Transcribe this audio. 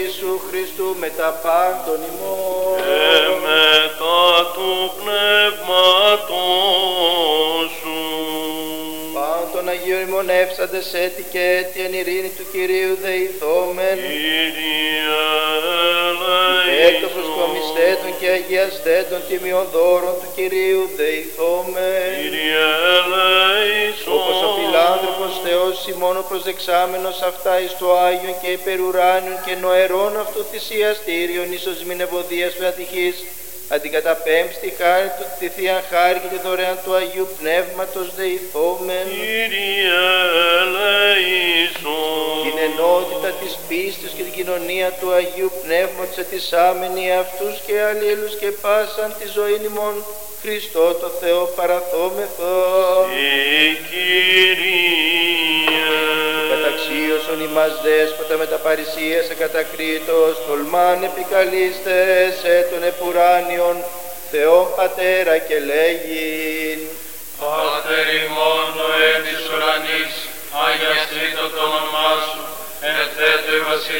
Ιησού Χριστού μετά πάντων ημών. Και μετά του πνεύματός σου. Πάντων Αγίων ημών εύσαντες έτη και έτη εν ειρήνη του Κυρίου δεηθόμεν. Κύριε Έκτο προσκομιστέτων και αγιαστέτων τιμιών δώρων του Κυρίου δεηθόμεν. Κύριε ελέησον. Όπως ο φιλάνθρωπος Θεός ημών ο προσδεξάμενος αυτά εις το Άγιον και υπερουράνιον και νοερών αυτού θυσιαστήριον ίσως μην ευωδίας πρατυχής, αντικαταπέμψει τη χάρη του, τη Θεία χάρη και τη δωρεάν του Αγίου Πνεύματος δεηθόμεν. Κύριε ελέησον. Την ενότητα της πίστης και την κοινωνία του Αγίου Πνεύματος ετισάμενοι αυτούς και αλλήλους και πάσαν τη ζωή ημών Χριστό το Θεό παραθόμεθο. Κύριε. Καταξίωσον ημάς δέσποτα με τα παρησίας ακατακρίτως, τολμάν επικαλείστε σε τον επουράνιον Θεόν Πατέρα και λέγειν. Πάτερ ημών